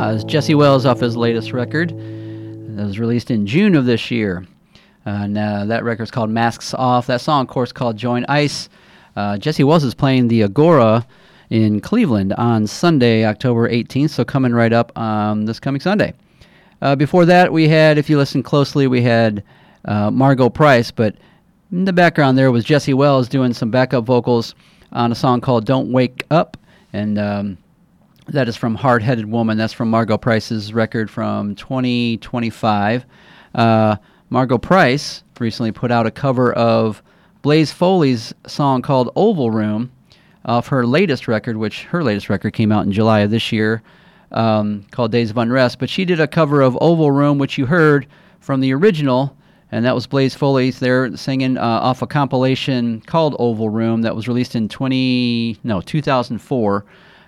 It's Jesse Wells off his latest record. That was released in June of this year. That record's called Masks Off. That song, of course, called Join Ice. Jesse Wells is playing the Agora in Cleveland on Sunday, October 18th, so coming right up this coming Sunday. Before that, we had, if you listen closely, we had Margot Price, but in the background there was Jesse Wells doing some backup vocals on a song called Don't Wake Up, and that is from Hard-Headed Woman. That's from Margot Price's record from 2025. Margot Price recently put out a cover of Blaze Foley's song called Oval Room off her latest record, which her latest record came out in July of this year, called Days of Unrest. But she did a cover of Oval Room, which you heard from the original, and that was Blaze Foley's there singing off a compilation called Oval Room that was released in 2004.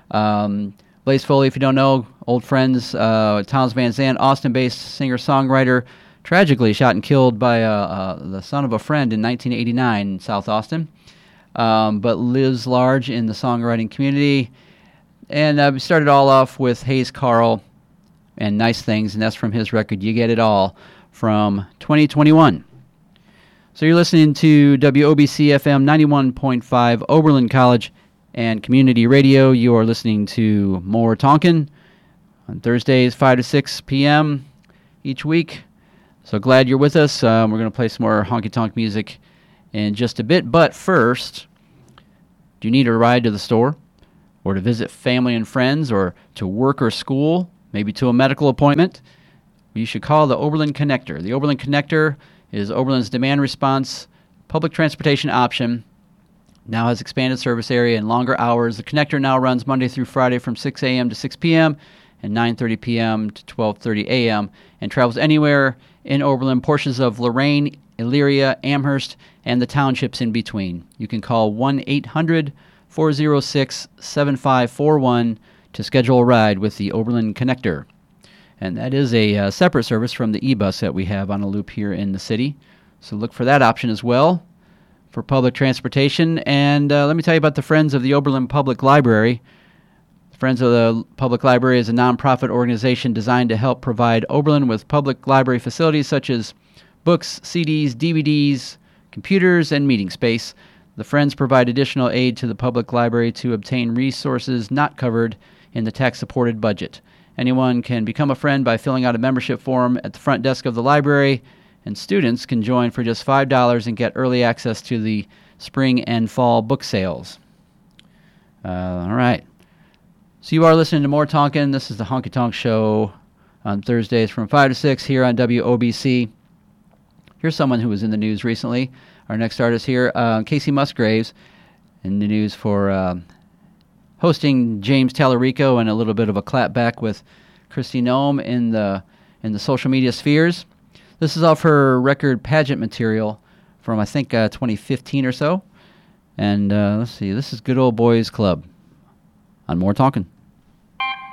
Blaze Foley, if you don't know, old friends, Townes Van Zandt, Austin-based singer-songwriter, tragically shot and killed by the son of a friend in 1989 in South Austin, but lives large in the songwriting community. And we started all off with Hayes Carll and Nice Things, and that's from his record You Get It All from 2021. So you're listening to WOBC FM 91.5 Oberlin College and Community Radio. You are listening to More Tonkin on Thursdays 5 to 6 p.m. each week. So glad you're with us. We're going to play some more honky-tonk music in just a bit. But first, do you need a ride to the store or to visit family and friends or to work or school, maybe to a medical appointment? You should call the Oberlin Connector. The Oberlin Connector is Oberlin's demand response public transportation option. Now has expanded service area and longer hours. The Connector now runs Monday through Friday from 6 a.m. to 6 p.m. and 9:30 p.m. to 12:30 a.m. and travels anywhere in Oberlin, portions of Lorraine, Elyria, Amherst, and the townships in between. You can call 1-800-406-7541 to schedule a ride with the Oberlin Connector. And that is a separate service from the e-bus that we have on a loop here in the city. So look for that option as well for public transportation. And let me tell you about the Friends of the Oberlin Public Library. Friends of the Public Library is a nonprofit organization designed to help provide Oberlin with public library facilities such as books, CDs, DVDs, computers, and meeting space. The Friends provide additional aid to the public library to obtain resources not covered in the tax-supported budget. Anyone can become a friend by filling out a membership form at the front desk of the library, and students can join for just $5 and get early access to the spring and fall book sales. All right. So you are listening to More Tonkin. This is the Honky Tonk Show on Thursdays from 5 to 6 here on WOBC. Here's someone who was in the news recently. Our next artist here, Casey Musgraves, in the news for hosting James Tallarico and a little bit of a clapback with Kristi Noem in the social media spheres. This is off her record Pageant Material from, I think, 2015 or so. And let's see, this is Good Old Boys Club on More Tonkin'.